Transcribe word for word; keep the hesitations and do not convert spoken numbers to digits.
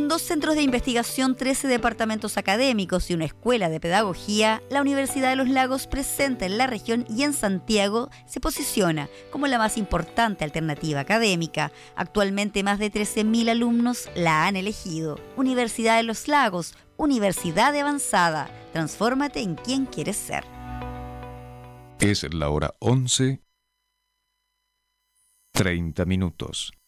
Con dos centros de investigación, trece departamentos académicos y una escuela de pedagogía, la Universidad de los Lagos, presente en la región y en Santiago, se posiciona como la más importante alternativa académica. Actualmente más de trece mil alumnos la han elegido. Universidad de los Lagos, universidad de avanzada. Transfórmate en quien quieres ser. Es la hora once, treinta minutos.